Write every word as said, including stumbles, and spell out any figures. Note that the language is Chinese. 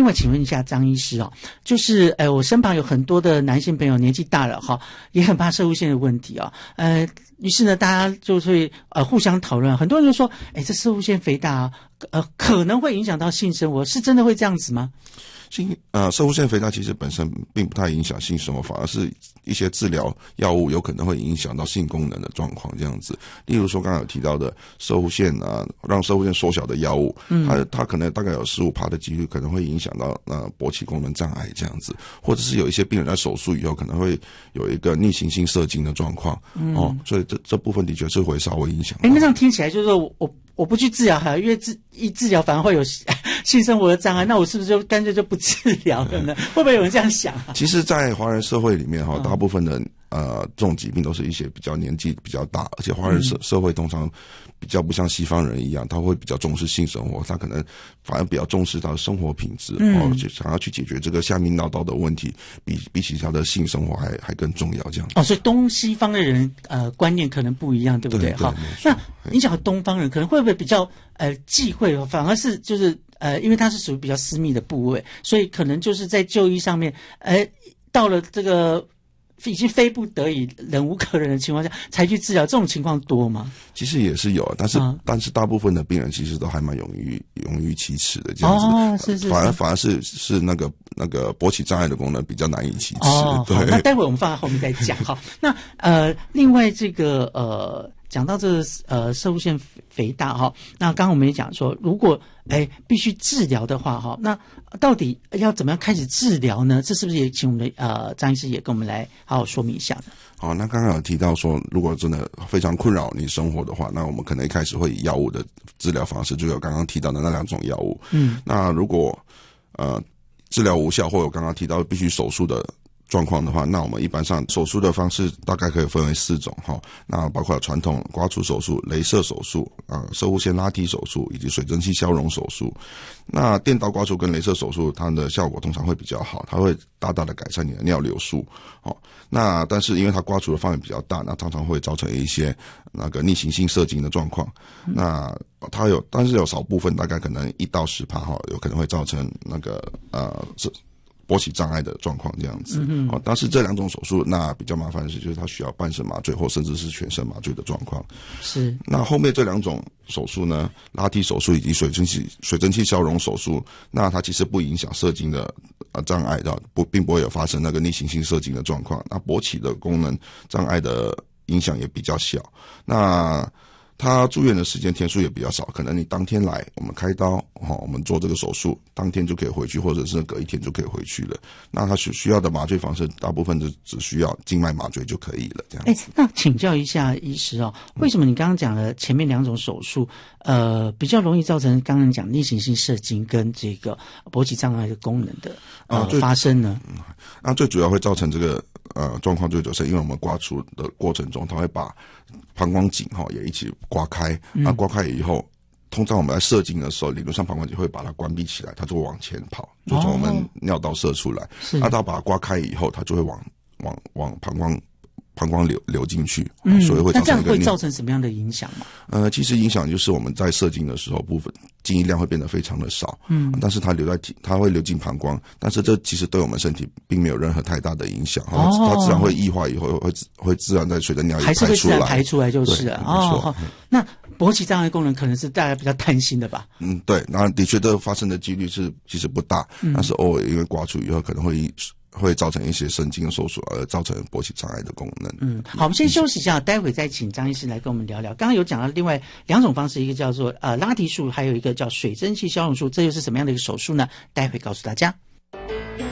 外请问一下张医师哦，就是呃我身旁有很多的男性朋友年纪大了哈，也很怕射物线的问题啊、哦，呃于是呢大家就会呃互相讨论，很多人就说哎这射物线肥大啊，呃可能会影响到性生活，是真的会这样子吗？ 性呃，射物腺肥大其实本身并不太影响性生活，反而是一些治疗药物有可能会影响到性功能的状况这样子。例如说刚刚有提到的射物腺啊，让射物腺缩小的药物，嗯，它它可能大概有 百分之十五 的几率可能会影响到呃勃起功能障碍这样子，或者是有一些病人在手术以后可能会有一个逆行性射精的状况，嗯，哦，所以这这部分的确是会稍微影响。 哎，那这样听起来就是说我我我不去治疗还因为治一治疗反而会有性生活的障碍，那我是不是就干脆就不治疗了呢？会不会有人这样想啊？ 其实在华人社会里面哈，大部分的呃这种疾病都是一些比较年纪比较大，而且华人社社会通常比较不像西方人一样，他会比较重视性生活，他可能反而比较重视他的生活品质，嗯，哦，就想要去解决这个下面闹道的问题，比比起他的性生活还还更重要这样子。 哦，所以东西方的人呃观念可能不一样，对不对？好，那你讲东方人可能会不会比较呃忌讳，反而是就是呃，因为它是属于比较私密的部位，所以可能就是在就医上面，呃，到了这个已经非不得已、忍无可忍的情况下才去治疗，这种情况多吗？ 其实也是有，但是、啊、但是大部分的病人其实都还蛮勇于勇于启齿的这样子， 哦，是是是， 反而反而是是那个那个勃起障碍的功能比较难以启齿。 哦， 对， 好，那待会我们放在后面再讲。好，那呃，另外这个呃。讲到这个呃射物腺肥大哈，那刚刚我们也讲说，如果哎必须治疗的话哈，那到底要怎么样开始治疗呢？这是不是也请我们的呃张医师也跟我们来好好说明一下呢？ 好，那刚刚有提到说，如果真的非常困扰你生活的话，那我们可能一开始会以药物的治疗方式，就有刚刚提到的那两种药物。嗯，那如果呃治疗无效，或有刚刚提到必须手术的状况的话，那我们一般上手术的方式大概可以分为四种哈，那包括传统刮除手术、雷射手术、啊射物腺拉提手术以及水蒸气消融手术。那电刀刮除跟雷射手术，它的效果通常会比较好，它会大大的改善你的尿流速。好，那但是因为它刮除的范围比较大，那常常会造成一些那个逆行性射精的状况。嗯、那它有，但是有少部分大概可能一到十趴哈，有可能会造成那个呃这。勃起障碍的状况这样子，嗯嗯，但是这两种手术，那比较麻烦的是，就是它需要半身麻醉或甚至是全身麻醉的状况。是。那后面这两种手术呢，拉提手术以及水蒸气水蒸气消融手术，那它其实不影响射精的呃障碍的，不并不会有发生那个逆行性射精的状况。那勃起的功能障碍的影响也比较小。那他住院的时间天数也比较少，可能你当天来，我们开刀，哦，我们做这个手术，当天就可以回去，或者是隔一天就可以回去了。那他需需要的麻醉方式，大部分就只需要静脉麻醉就可以了。这样子。 哎，那请教一下医师哦，为什么你刚刚讲的前面两种手术，呃，比较容易造成刚刚讲逆行性射精跟这个勃起障碍的功能的呃、啊、发生呢？ 嗯，那最主要会造成这个呃状况，最主要是因为我们刮除的过程中，它会把膀胱颈哈也一起刮开，那刮开以后，通常我们在射精的时候，理论上膀胱颈会把它关闭起来，它就会往前跑，就从我们尿道射出来。哦、那它把它刮开以后，它就会往往往膀胱膀胱流流进去， 嗯， 所以会造成一个。 那这样会造成什么样的影响吗？ 呃，其实影响就是我们在射精的时候，部分精液量会变得非常的少，嗯，但是它留在体，它会流进膀胱，但是这其实对我们身体并没有任何太大的影响，哦，它自然会异化以后会会自然在随着尿液排出来， 还是会自然排出来就是了， 哦，没错。 那勃起障碍功能可能是大家比较担心的吧？ 嗯，对，那的确这发生的几率是其实不大，嗯，但是偶尔因为刮除以后可能会。会造成一些神经收缩，而造成勃起障碍的功能。嗯， 好，我们先休息一下，待会再请张医师来跟我们聊聊。刚刚有讲到另外两种方式，一个叫做呃拉提术，还有一个叫水蒸气消融术，这又是什么样的一个手术呢？待会告诉大家。